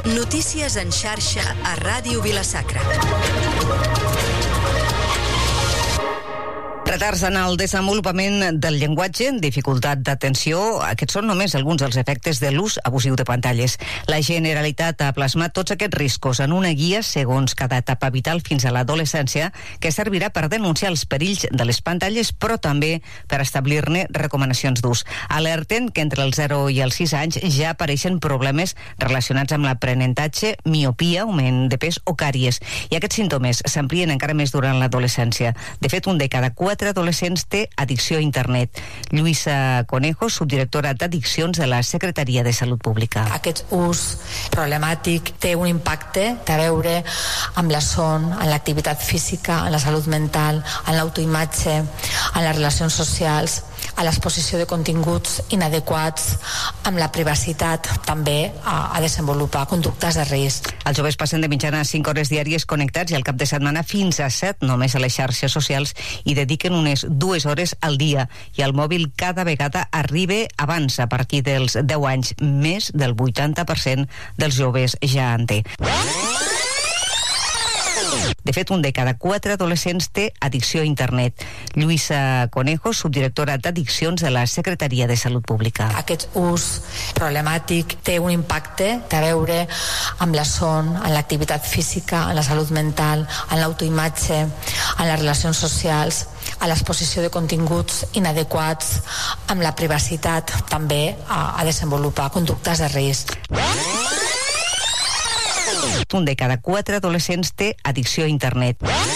Notícies en xarxa a Ràdio Vila-sacra. Retards en el desenvolupament del llenguatge, dificultat d'atenció, aquests són només alguns dels efectes de l'ús abusiu de pantalles. La Generalitat ha plasmat tots aquests riscos en una guia segons cada etapa vital fins a l'adolescència que servirà per denunciar els perills de les pantalles, però també per establir-ne recomanacions d'ús. Alerten que entre els 0 i els 6 anys ja apareixen problemes relacionats amb l'aprenentatge, miopia, augment de pes o càries. I aquests símptomes s'amplien encara més durant l'adolescència. De fet, un de cada 4 adolescents té addicció a internet. Lluïsa Conejo, subdirectora d'addiccions de la Secretaria de Salut Pública. Aquest ús problemàtic té un impacte a veure amb la son, en l'activitat física, en la salut mental, en l'autoimatge, en les relacions socials, a l'exposició de continguts inadequats, amb la privacitat, també a desenvolupar conductes de risc. Els joves passen de mitjana 5 hores diàries connectats i al cap de setmana fins a 7 només a les xarxes socials i dediquen unes 2 hores al dia, i el mòbil cada vegada arriba abans, a partir dels 10 anys. Més del 80% dels joves ja en té. De fet, un de cada 4 adolescents té addicció a internet. Lluïsa Conejo, subdirectora d'addiccions de la Secretaria de Salut Pública. Aquest ús problemàtic té un impacte a veure amb la son, en l'activitat física, en la salut mental, en l'autoimatge, en les relacions socials, a l'exposició de continguts inadequats, amb la privacitat, també a desenvolupar conductes de risc. Un de cada 4 adolescents té addicció a internet.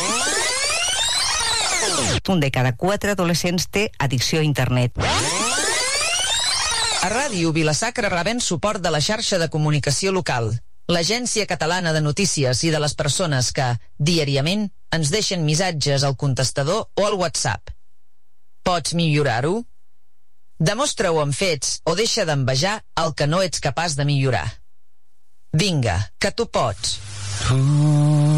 Un de cada 4 adolescents té addicció a internet. A Ràdio Vila-sacra rebem suport de la xarxa de comunicació local, l'Agència Catalana de Notícies i de les persones que, diàriament, ens deixen missatges al contestador o al WhatsApp. Pots millorar-ho? Demostra-ho amb fets o deixa d'envejar el que no ets capaç de millorar. Vinga, que tu pots.